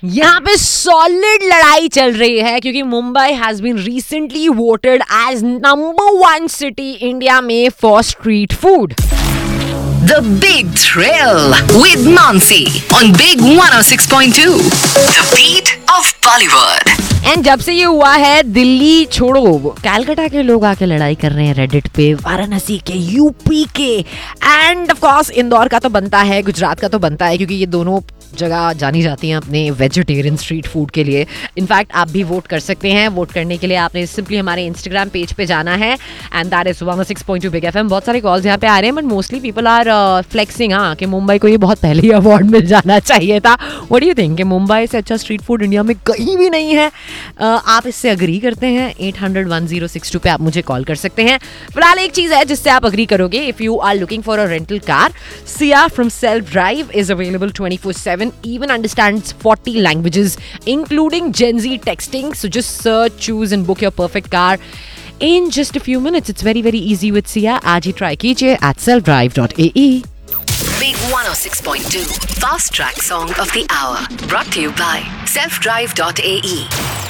यहाँ पे सॉलिड लड़ाई चल रही है क्योंकि Mumbai has been recently voted as number 1 city India में for street food. The Big Thrill with Nancy on Big 106.2. The beat of Bollywood. And जब से ये हुआ है दिल्ली छोड़ो, कैलकाटा के लोग आके लड़ाई कर रहे हैं रेडिट पे, वाराणसी के, यूपी के, एंड ऑफ कोर्स इंदौर का तो बनता है, गुजरात का तो बनता है क्योंकि ये दोनों जगह जानी जाती हैं अपने वेजिटेरियन स्ट्रीट फूड के लिए. इनफैक्ट आप भी वोट कर सकते हैं. वोट करने के लिए आपने सिंपली हमारे इंस्टाग्राम पेज पे जाना है and that is 106.2 big FM. बहुत सारे कॉल्स यहाँ पे आ रहे हैं but mostly people are flexing कि मुंबई को ये बहुत पहले ही अवार्ड मिल जाना चाहिए था. व्हाट डू यू थिंक कि मुंबई से अच्छा स्ट्रीट फूड इंडिया में कहीं भी नहीं है? आप इससे अग्री करते हैं? 800-1062 पे आप मुझे कॉल कर सकते हैं. फिलहाल एक चीज है जिससे आप अग्री करोगे. If you are looking for a rental car, Siya from self drive is available 24/7, even understands 40 languages including Gen Z texting. So just search, choose and book your perfect car in just a few minutes. It's very easy with Sia. आज ही try कीजिए at selfdrive.ae. Big 106.2 Fast Track Song of the Hour brought to you by selfdrive.ae.